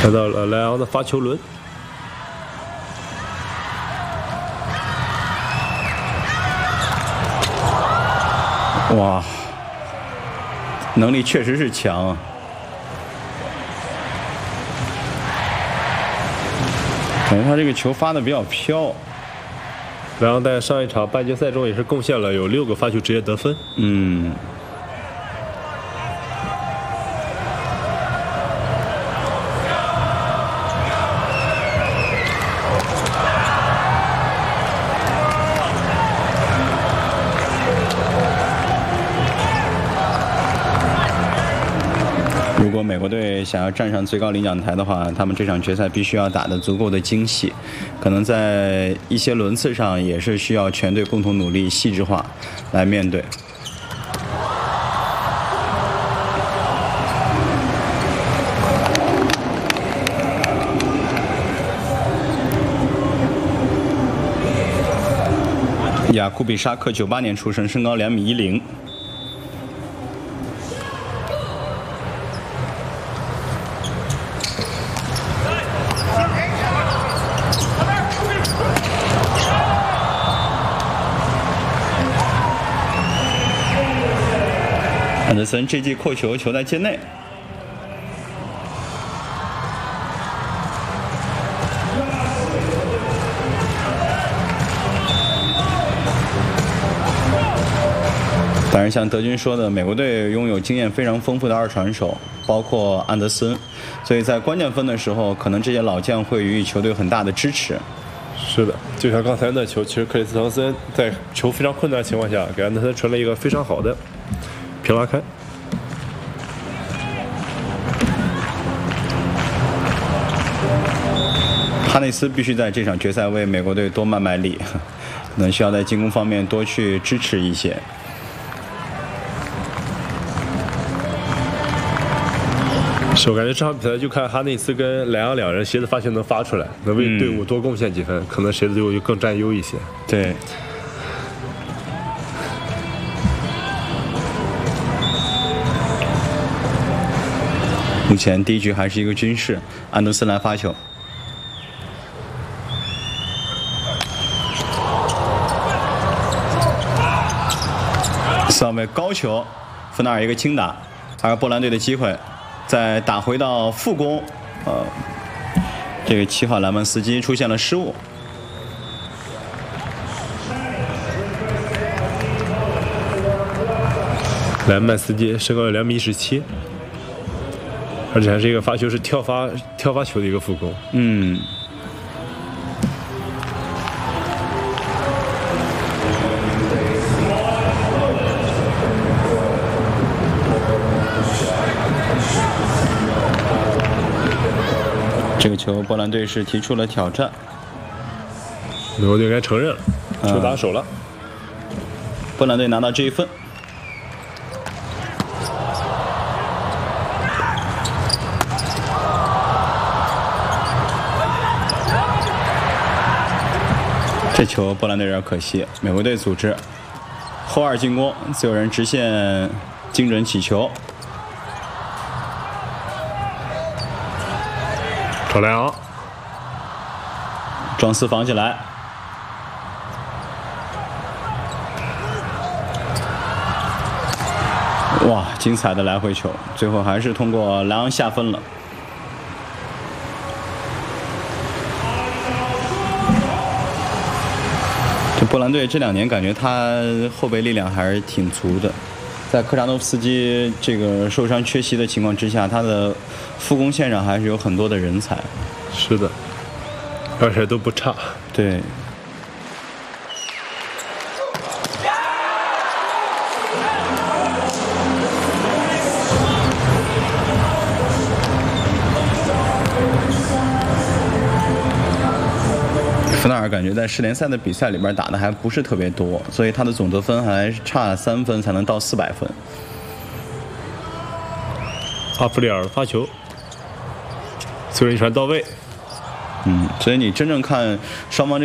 来到了莱昂的发球轮。 哇，能力确实是强啊！感觉他这个球发的比较飘。 莱昂在上一场半决赛中也是贡献了有6个发球直接得分。 嗯。如果美国队想要站上最高领奖台的话，他们这场决赛必须要打得足够的精细，可能在一些轮次上也是需要全队共同努力、细致化来面对。雅库比沙克98年出生，身高2.10米。安德森这记扣球，球在界内。当然，像德军说的，美国队拥有经验非常丰富的2传手，包括安德森，所以在关键分的时候，可能这些老将会予以球队很大的支持。 是的，就像刚才那球，其实克里斯滕森在球非常困难的情况下，给安德森传了一个非常好的平拉开。 哈内斯必须在这场决赛为美国队多卖力，可能需要在进攻方面多去支持一些。 是我感觉这场比赛就看哈内斯跟莱昂2人谁的发球能发出来，能为队伍多贡献几分，可能谁的队伍就更占优一些。 对。目前第一局还是一个均势，安德森来发球。上位高球，芬纳尔一个轻打，而波兰队的机会。再打回到副攻，这个7号莱曼斯基出现了失误。 莱曼斯基身高有2.17米，而且还是一个发球是跳发球的一个副攻。 嗯。这个球，波兰队是提出了挑战。 美国队应该承认了，球打手了。 波兰队拿到这1分。这球波兰队有点可惜，美国队组织后2进攻，自由人直线精准起球。 找莱昂， 庄斯防起来，哇，精彩的来回球，最后还是通过莱昂下分了。这波兰队这2年感觉他后备力量还是挺足的。在科扎诺夫斯基这个受伤缺席的情况之下，他的副攻线上还是有很多的人才。 是的，而且都不差。 对。芬纳尔感觉在世联赛的比赛里边打的还不是特别多，所以他的总得分还差3分才能到400分。 阿弗里尔发球，最后一传到位。 所以你真正看双方